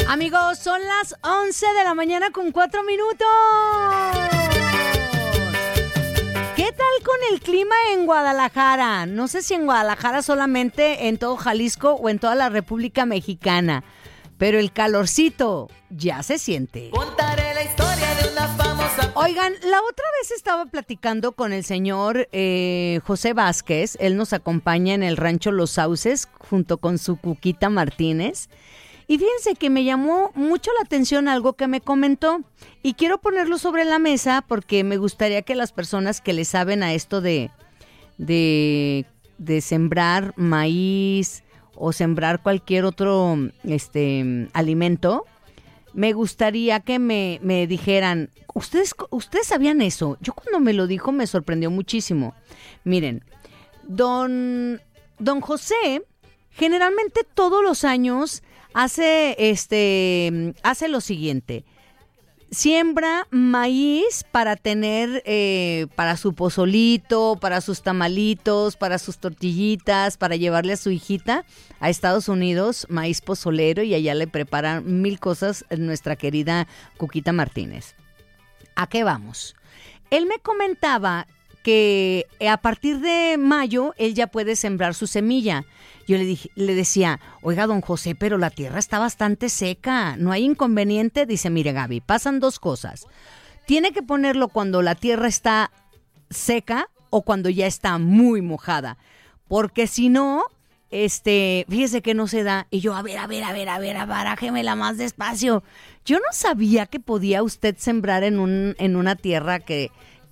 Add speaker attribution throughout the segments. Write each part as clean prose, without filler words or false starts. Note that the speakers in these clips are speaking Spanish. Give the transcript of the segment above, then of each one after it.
Speaker 1: Amigos, son las 11 de la mañana con 4 minutos. ¿Qué tal con el clima en Guadalajara? No sé si en Guadalajara solamente, en todo Jalisco o en toda la República Mexicana, pero el calorcito ya se siente.
Speaker 2: Contaré la historia de una famosa...
Speaker 1: Oigan, la otra vez estaba platicando con el señor José Vázquez. Él nos acompaña en el rancho Los Sauces junto con su Cuquita Martínez. Y fíjense que me llamó mucho la atención algo que me comentó y quiero ponerlo sobre la mesa porque me gustaría que las personas que le saben a esto de sembrar maíz o sembrar cualquier otro alimento, me gustaría que me dijeran, ¿ustedes sabían eso? Yo cuando me lo dijo me sorprendió muchísimo. Miren, don José generalmente todos los años hace lo siguiente: siembra maíz para tener para su pozolito, para sus tamalitos, para sus tortillitas, para llevarle a su hijita a Estados Unidos, maíz pozolero, y allá le preparan 1000 cosas nuestra querida Cuquita Martínez. ¿A qué vamos? Él me comentaba que a partir de mayo él ya puede sembrar su semilla. Yo le decía, oiga, don José, pero la tierra está bastante seca, ¿no hay inconveniente? Dice, mire, Gaby, pasan dos cosas. Tiene que ponerlo cuando la tierra está seca o cuando ya está muy mojada, porque si no, fíjese que no se da. Y yo, a ver, barájemela más despacio. Yo no sabía que podía usted sembrar en una tierra que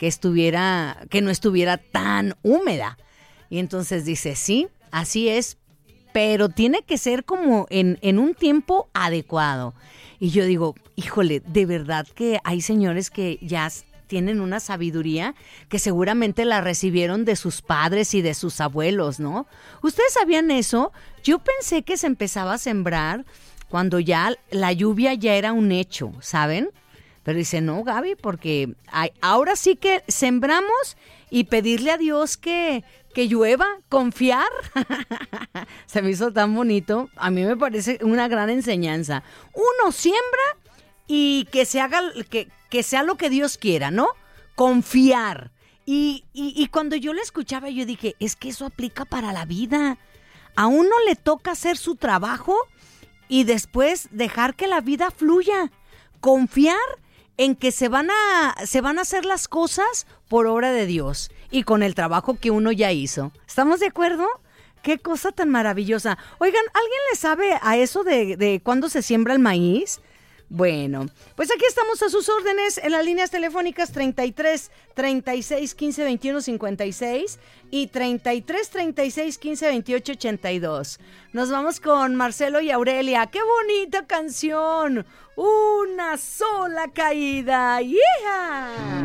Speaker 1: no estuviera tan húmeda. Y entonces dice, sí, así es, pero tiene que ser como en un tiempo adecuado. Y yo digo, híjole, de verdad que hay señores que ya tienen una sabiduría que seguramente la recibieron de sus padres y de sus abuelos, ¿no? ¿Ustedes sabían eso? Yo pensé que se empezaba a sembrar cuando ya la lluvia ya era un hecho, ¿saben? Pero dice, no, Gaby, porque ahora sí que sembramos y pedirle a Dios que llueva, confiar. Se me hizo tan bonito. A mí me parece una gran enseñanza. Uno siembra y que se haga, que sea lo que Dios quiera, ¿no? Confiar. Y cuando yo le escuchaba, yo dije, es que eso aplica para la vida. A uno le toca hacer su trabajo y después dejar que la vida fluya. Confiar en que se van a hacer las cosas por obra de Dios y con el trabajo que uno ya hizo. ¿Estamos de acuerdo? ¡Qué cosa tan maravillosa! Oigan, ¿alguien le sabe a eso de cuándo se siembra el maíz? Bueno, pues aquí estamos a sus órdenes en las líneas telefónicas 33 36 15 21 56 y 33 36 15 28 82. Nos vamos con Marcelo y Aurelia. ¡Qué bonita canción! Una sola caída. ¡Yeah!